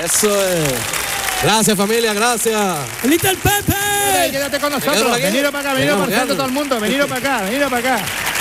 Eso es. Gracias, familia, gracias. Little Pepe. Quédate con nosotros. Venido para acá, venido para todo el mundo. Venido para acá.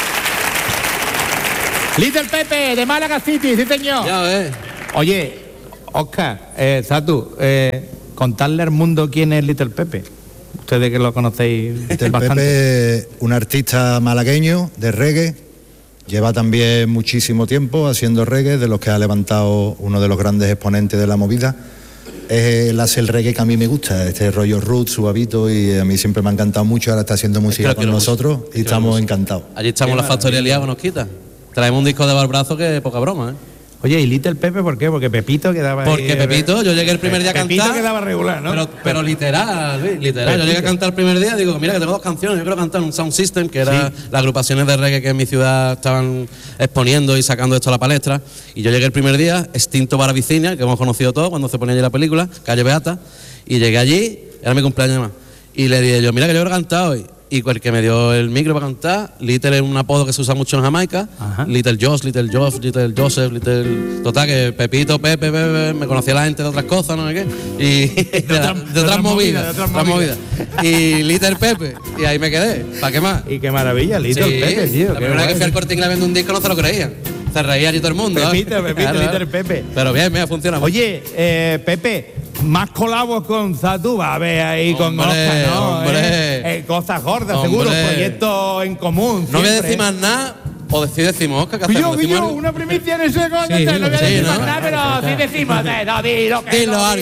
Little Pepe, de Málaga City, sí señor. Ya ves. Oye, Oscar, Satu, contarle al mundo quién es Little Pepe. Ustedes que lo conocéis Little bastante. Pepe, un artista malagueño de reggae, lleva también muchísimo tiempo haciendo reggae, de los que ha levantado uno de los grandes exponentes de la movida. Él hace el reggae que a mí me gusta, este rollo roots, suavito, y a mí siempre me ha encantado mucho. Ahora está haciendo música con nosotros y estamos encantados. Allí estamos en la factoría liada, nos quita. Traemos un disco de Barbrazo que es poca broma, ¿eh? Oye, ¿y Little Pepe por qué? Porque Pepito quedaba Porque ahí, Pepito, yo llegué el primer día a Pepito cantar. quedaba regular, ¿no? Pero literal, Luis, literal. Yo llegué a cantar el primer día, digo, mira que tengo 2 canciones, yo quiero cantar un Sound System, que era las agrupaciones de reggae que en mi ciudad estaban exponiendo y sacando esto a la palestra. Y yo llegué el primer día, Extinto para Vicinia, que hemos conocido todos cuando se ponía allí la película, Calle Beata, y llegué allí, era mi cumpleaños además, y le dije yo, mira que yo quiero cantar hoy. Y el que me dio el micro para cantar, Little es un apodo que se usa mucho en Jamaica. Ajá. Little Josh, Little Joseph, Little... Total, que Pepito, Pepe, me conocía la gente de otras cosas, no sé qué. Y de otras movidas. Y Little Pepe. Y ahí me quedé. ¿Para qué más? Y qué maravilla, Little Pepe, tío. La primera vez que fui al Corte Inglés viendo un disco no se lo creían. Se reía allí todo el mundo. Pepito, claro. Little Pepe. Pero bien, mira, funciona. Oye, Pepe, más colabos con Zatu, va a ver ahí con Oscar, ¿no? Hombre. Cosas gordas, seguro, proyectos en común. No voy a decir más nada, o decimos, Oscar, ¿qué hacemos? Yo, una primicia en ese contexto, no voy a decir más nada, pero sí decimos, dilo, que lo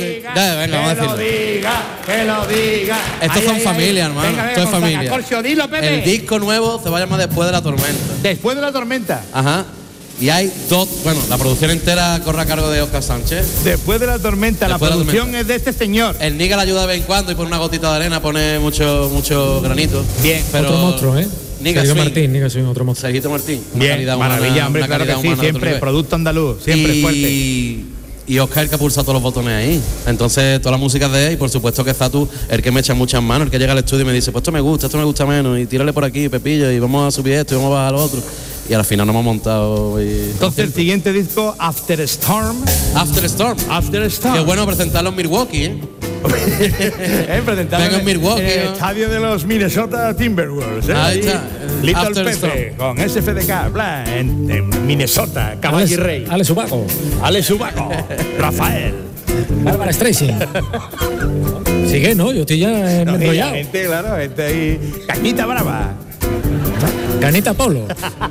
diga, que lo diga. Estos son familia, hermano, esto es familia. Dilo, Pepe. El disco nuevo se va a llamar Después de la Tormenta. Después de la Tormenta. Ajá. Y hay la producción entera corre a cargo de Oscar Sánchez. Después de la Tormenta, la producción es de este señor. El Niga la ayuda de vez en cuando y pone una gotita de arena, pone mucho granito. Bien. Pero otro monstruo, ¿eh? Sergio Martín, Niga soy otro monstruo. Sergito Martín. Bien, maravilla, hombre, claro que sí, siempre, producto andaluz, siempre fuerte. Y Oscar el que ha pulsado todos los botones ahí. Entonces, toda la música es de él y por supuesto que Zatu, el que me echa muchas manos, el que llega al estudio y me dice, pues esto me gusta menos, y tírale por aquí, Pepillo, y vamos a subir esto y vamos a bajar lo otro. Y al final nos hemos montado. Entonces, el siguiente disco, After Storm. Qué bueno presentarlo en Milwaukee, ¿eh? Presentarlo en Milwaukee, en el estadio de los Minnesota Timberwolves. Ahí está. Little Pepe con SFDK, bla, en Minnesota, Caballo y Rey. Ale Subaco, Rafael. Bárbara Streisand. Sigue, ¿no? Yo estoy ya enrollado. Gente, claro, gente ahí. Cañita Brava. Canita Polo.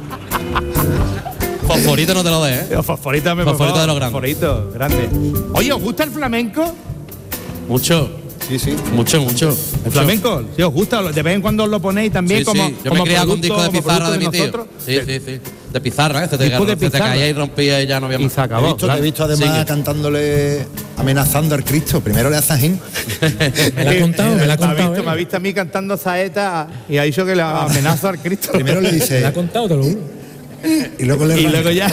Fosforito no te lo des, ¿eh? Fosforito de los grandes. Fosforito, grande. Oye, ¿os gusta el flamenco? Mucho. Sí. Mucho. ¿El flamenco? ¿Sí os gusta? De vez en cuando os lo ponéis también como. Sí. Yo me he criado con un disco de pizarra de mi tío. Sí. De pizarra, se te caía y rompía y ya no había más. Y se acabó. Te he visto además cantándole, amenazando al Cristo. Primero le hace ajín. Me la ha contado. Me ha visto a mí cantando saeta y ha dicho que le amenazo al Cristo. Primero le dice. Me la ha contado, te lo juro. Y luego ya.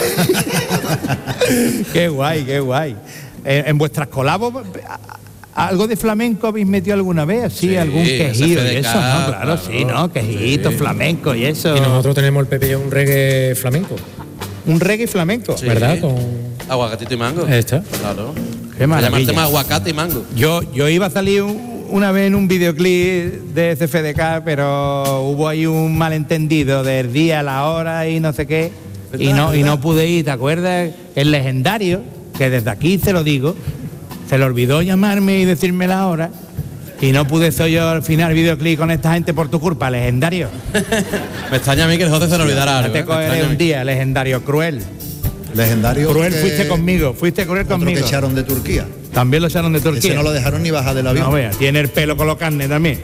Qué guay. En vuestras colabos, ¿algo de flamenco habéis metido alguna vez? Sí, algún quejido y eso, ¿no? Claro, sí, ¿no? Quejito, flamenco y eso. Y nosotros tenemos el Pepe un reggae flamenco. ¿Un reggae flamenco? Sí. ¿Verdad? Con aguacatito y mango. Está. Claro. Qué maravilla. Llamarte más aguacate y mango. Yo iba a salir una vez en un videoclip de CFDK, pero hubo ahí un malentendido del día, la hora y no sé qué. Y no pude ir, ¿te acuerdas? El legendario, que desde aquí se lo digo, se le olvidó llamarme y decirme la hora. Y no pude ser yo al final videoclip con esta gente por tu culpa, legendario. Me extraña a mí que el José se le olvidara algo. Te cogeré un día, legendario, cruel. Legendario. Cruel, fuiste cruel conmigo. Que echaron de Turquía. También lo echaron de Turquía. Ese no lo dejaron ni bajar del avión. No, vea, tiene el pelo color carne también.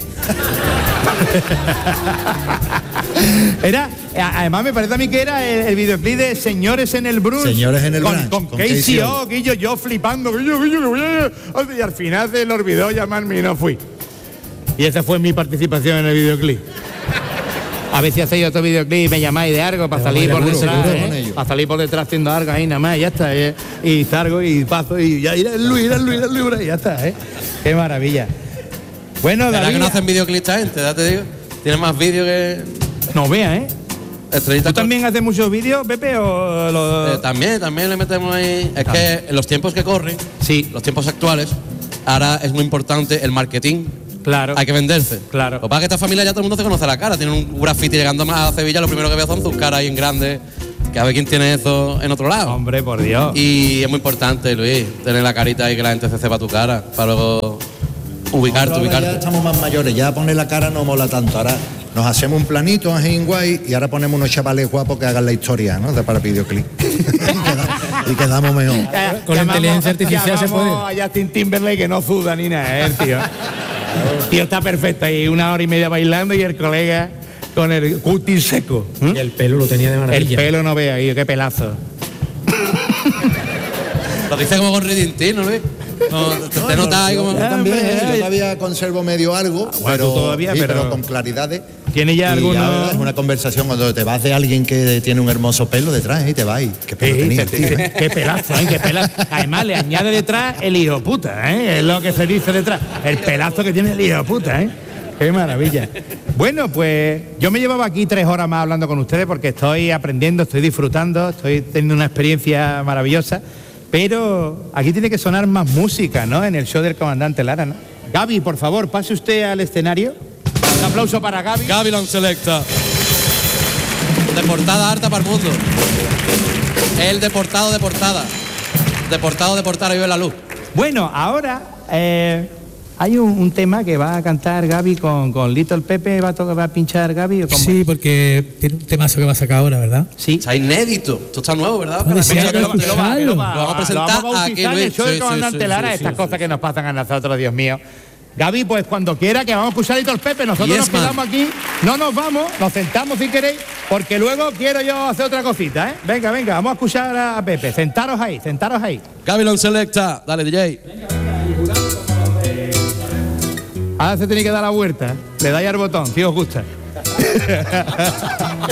Además me parece a mí que era el videoclip de Señores en el Brunch. Señores en el Brunch. Con Casey O, yo flipando. Y al final se le olvidó llamarme y no fui. Y esa fue mi participación en el videoclip. A ver si hacéis otro videoclip y me llamáis de algo para salir por detrás, para salir por detrás haciendo algo ahí nada más, ya está, y salgo y paso y ya irá el Luis, y ya está, Qué maravilla. Bueno, ¿verdad David, que no hacen videoclip esta gente? Ya te digo. Tienen más vídeos que... No vea, Estrellita ¿Tú también haces muchos vídeos, Pepe? O también le metemos ahí. Es que en los tiempos que corren, Sí. los tiempos actuales, ahora es muy importante el marketing. Claro. Hay que venderse. Claro. Lo que pasa es que esta familia ya todo el mundo se conoce la cara. Tienen un graffiti llegando más a Sevilla, lo primero que veo son sus caras ahí en grande. Que a ver quién tiene eso en otro lado. Hombre, por Dios. Y es muy importante, Luis, tener la carita ahí que la gente se sepa tu cara. Para luego ubicarte. Ya estamos más mayores, ya poner la cara no mola tanto. Ahora nos hacemos un planito así en guay y ahora ponemos unos chavales guapos que hagan la historia, ¿no? Para el videoclip. y quedamos mejor. Con la inteligencia artificial se puede. A Justin Timberlake que no suda ni nada, tío. El tío está perfecto ahí, 1 hora y media bailando y el colega con el cutis seco. Y el pelo lo tenía de El maravilla. pelo no vea ahí, qué pelazo. Lo dice como con Ridintín, ¿no, Luis? No, te notas ahí como. Yo también, yo todavía conservo medio algo, bueno, tú todavía, sí, pero con claridades. ¿Tiene ya Y alguno? es una conversación cuando te vas de alguien que tiene un hermoso pelo detrás y te vas. Qué pelo tenía, tío. Qué pelazo, qué pelazo. Además, le añade detrás el hijo puta, ¿eh? Es lo que se dice detrás. El pelazo que tiene el hijo puta, ¿eh? Qué maravilla. Bueno, pues yo me llevaba aquí 3 horas más hablando con ustedes porque estoy aprendiendo, estoy disfrutando, estoy teniendo una experiencia maravillosa. Pero aquí tiene que sonar más música, ¿no? En el show del comandante Lara, ¿no? Gaby, por favor, pase usted al escenario. Un aplauso para Gaby. Gavilán Selecta. De portada harta para el mundo. El deportado de portada. Deportado de portada y ve la luz. Bueno, ahora hay un tema que va a cantar Gaby con Little Pepe. ¿Va a pinchar Gaby o cómo? Sí, porque tiene un temazo que va a sacar ahora, ¿verdad? Sí. Está inédito. Esto está nuevo, ¿verdad? Hombre, sí, Mira, hay que lo escucharlo. lo vamos a presentar Lo vamos a aquí, bautizar en el Luis. show del Sí, comandante sí, Lara, sí, estas sí, cosas sí. que nos pasan a nosotros, Dios mío. Gaby, pues cuando quiera que vamos a escuchar Little Pepe, nosotros Yes, nos quedamos aquí, no nos vamos, nos sentamos si queréis, porque luego quiero yo hacer otra cosita, ¿eh? Venga, vamos a escuchar a Pepe, sentaros ahí. Gavilán Selecta. Dale, DJ. Ahora se tiene que dar la vuelta, le dais al botón, si os gusta.